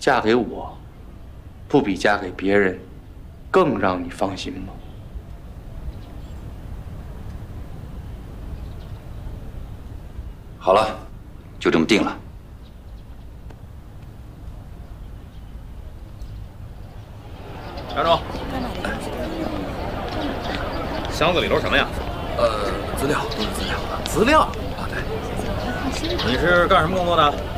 嫁给我，不比嫁给别人更让你放心吗？ 好了，就这么定了。 站住！箱子里头什么呀？ 资料，都是资料。资料啊，对。 你是干什么工作的？